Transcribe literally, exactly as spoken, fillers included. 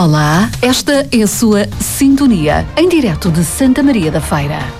Olá, esta é a sua Sintonia, em direto de Santa Maria da Feira.